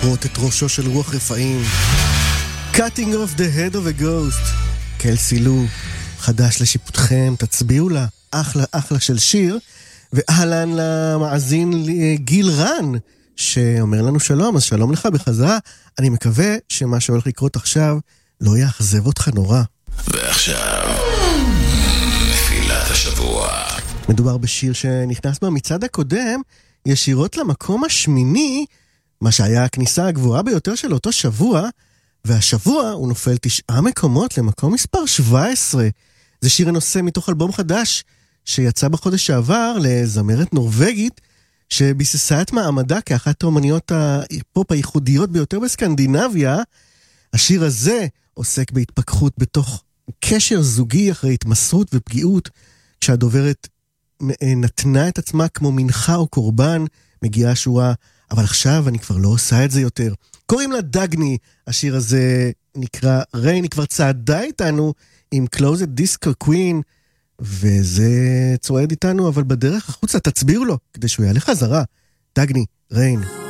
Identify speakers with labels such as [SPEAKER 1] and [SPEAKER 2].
[SPEAKER 1] לכרות את ראשו של רוח רפאים. Cutting off the head of a ghost. קלסי לו, חדש לשיפוטכם, תצביעו לה, אחלה של שיר. ואהלן למאזין גיל רן, שאומר לנו שלום, אז שלום לך בחזרה. אני מקווה שמה שהולך לקרות עכשיו לא יאכזב אותך נורא.
[SPEAKER 2] ועכשיו, נפילת השבוע.
[SPEAKER 1] מדובר בשיר שנכנס במצעד הקודם, ישירות למקום השמיני, מה שהיה הכניסה הגבוהה ביותר של אותו שבוע, והשבוע הוא נופל 9 מקומות למקום מספר 17. זה שיר הנושא מתוך אלבום חדש, שיצא בחודש שעבר לזמרת נורווגית, שביססה את מעמדה כאחת האומניות הפופ הייחודיות ביותר בסקנדינביה. השיר הזה עוסק בהתפכחות בתוך קשר זוגי אחרי התמסרות ופגיעות, כשהדוברת נתנה את עצמה כמו מנחה או קורבן, מגיעה השורה, אבל עכשיו אני כבר לא עושה את זה יותר. קוראים לה דגני, השיר הזה נקרא ריין, היא כבר צעדה איתנו עם Closet Disco Queen, וזה צועד איתנו, אבל בדרך החוצה תצביעו לו, כדי שהוא יעלה חזרה. דגני, ריין.